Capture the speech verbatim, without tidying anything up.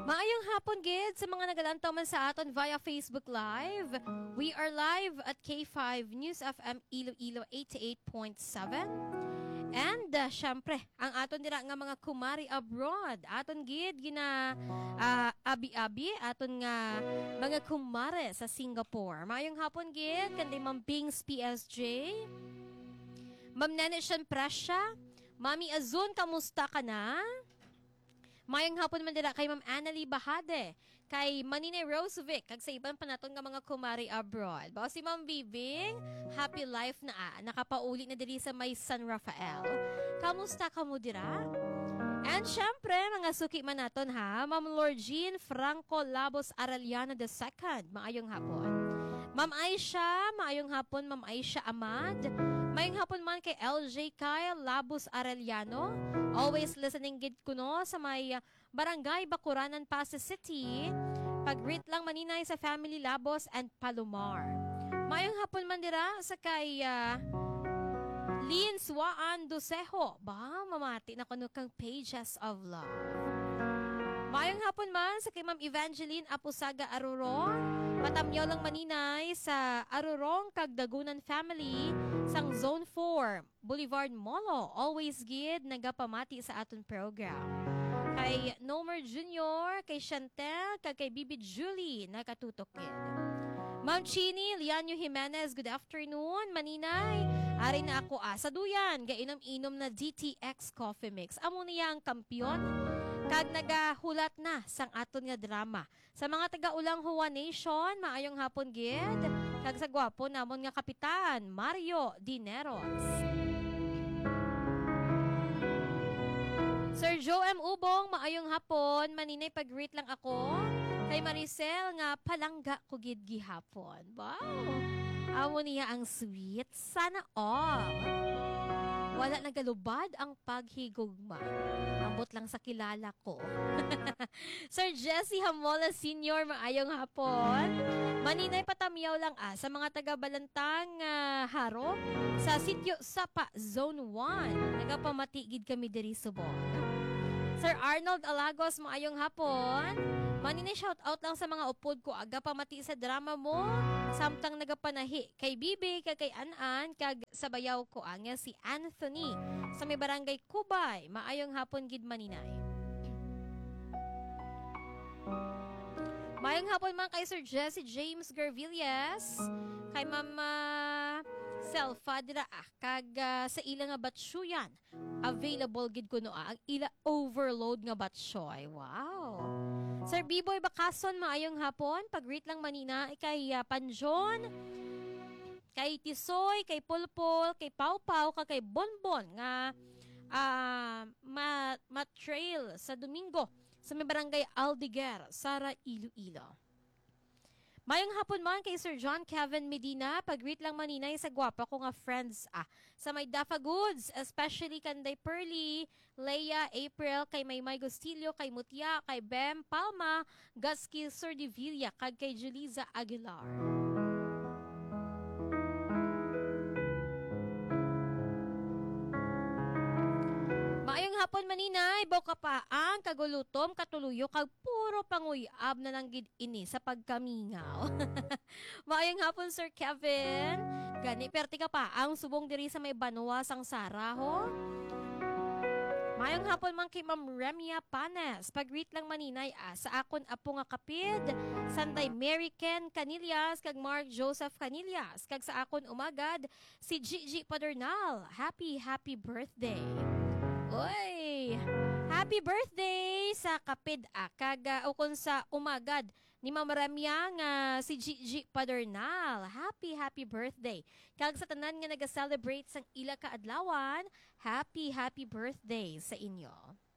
Maayong hapon, gid, sa mga nagalantaw man sa aton via Facebook Live. We are live at K five News F M Iloilo eighty-eight point seven. And uh, syempre, ang aton dira nga mga kumari abroad, aton gid gina uh, abi-abi aton nga mga kumare sa Singapore. Maayong hapon, gid kanday Ma'am Pings P S J, Ma'am Nenishan Presya, Mami Azun, kamusta ka na? Mayang hapon man dira kay Ma'am Annalie Bahade, kay Manine Rosevic, kag sa iban pa naton nga mga kumari abroad. Bao si Ma'am Bibing, happy life na ah, nakapauli na diri sa may San Rafael. Kamusta ka mo dira? And syempre, mga suki man naton ha, Ma'am Lorgine Franco Labos Arellano the second, maayong hapon. Ma'am Aisha, maayong hapon, Ma'am Aisha Ahmad. Mayong hapon man kay L J Kyle Labos Arellano. Always listening gid kuno sa may uh, Barangay Bacuranan, Pasay City. Pag-greet lang maninay sa family Labos and Palomar. Mayong hapon man dira sa kay uh, Lynn Swaan Dosejo. Ba, mamati na kuno kang Pages of Love. Mayong hapon man sa kay Ma'am Evangeline Apusaga Aruro. Patamyaw lang maninay sa Arurong Kagdagunan family sang Zone four, Boulevard Molo. Always gid nagapamati sa aton program. Kay Nomer Junior, kay Chantel, kag kay Bibi Julie nakatutok gid. Ma'am Chini Lianyo Jimenez, good afternoon maninay. Ari na ako ah, sa duyan gainom-inom na D T X coffee mix. Amo niya ang kampyon kag nagahulat na sang aton nga drama. Sa mga taga-ulang Hua Nation, maayong hapon gid. Kag sa gwapo namon nga kapitan, Mario Dineros. Sir Joe M. Ubong, maayong hapon. Maninay pag-greet lang ako. Kay Maricel nga palangga ko gid gihapon. Wow! Amo niya ang sweet. Sana all. Wala nagalubad ang paghigugma. Ambot lang sa kilala ko. Sir Jesse Hamola Senior, maayong hapon. Maninay patamyaw lang ah, sa mga taga-Balantang uh, Haro sa Sitio Sapa, Zone one. Nagapamatigid kami diri subong. Sir Arnold Alagos, maayong hapon. Maninay shout out lang sa mga upod ko, aga pamati sa drama mo. Samtang nagapanahi kay Bibi, kag kay Anan, kag sa bayaw ko anga si Anthony sa may barangay Kubay. Maayong hapon gid maninay. Maayong hapon man kay Sir Jesse James Gervillas, kay Mama Selfa dira ah, kag uh, sa ila nga batsuyan. Available gid kuno ah, ang ila overload nga batsyoy. Wow. Sir B-Boy Bakason, maayong hapon. Pag-greet lang manina kay uh, Panjon, kay Tisoy, kay Pulpul, kay Pau Pau, kay Bonbon nga uh, ma, ma-trail sa Domingo sa may barangay Aldiger, Sara, Iloilo. Mayang hapon man kay Sir John Kevin Medina, pag-greet lang maninay sa gwapa ko nga friends ah, sa may Dafa Goods, especially kanday Pearly, Leia, April, kay Maymay Gustilio, kay Mutia, kay Bem Palma, Gaski Sir Divilla, kag kay Juliza Aguilar. Maayong hapon maninay, boka pa ang kagulutom, katuluyo, kag puro panguyab na lang gid ini sa pagkamingaw. Maayong hapon Sir Kevin. Gani perti ka pa ang subong diri sa may Banwa sang Sara ho. Maayong hapon man kay Ma'am Remia Panes. Pag-greet lang maninay ah, sa akon apo nga kapid, Sanday Mary Ken Canillas, kag Mark Joseph Canillas, kag sa akon umagad si Gigi Padernal. Happy happy birthday. Oy! Happy birthday sa kapid ah, kag uh, ukon sa umagad ni Ma'am Ramya nga si Gigi Padernal. Happy happy birthday. Kag sa tanan nga naga-celebrate sang ila ka adlawan, happy happy birthday sa inyo.